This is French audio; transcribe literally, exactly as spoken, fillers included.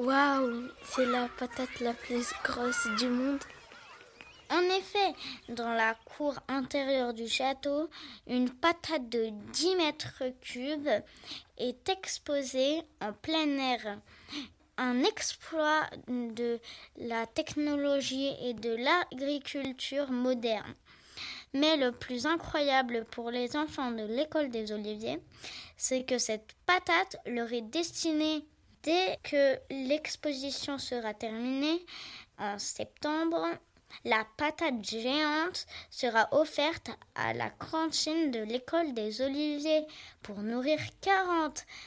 Waouh, c'est la patate la plus grosse du monde. En effet, dans la cour intérieure du château, une patate de dix mètres cubes est exposée en plein air. Un exploit de la technologie et de l'agriculture moderne. Mais le plus incroyable pour les enfants de l'école des Oliviers, c'est que cette patate leur est destinée dès que l'exposition sera terminée en septembre. La patate géante sera offerte à la cantine de l'école des Oliviers pour nourrir quarante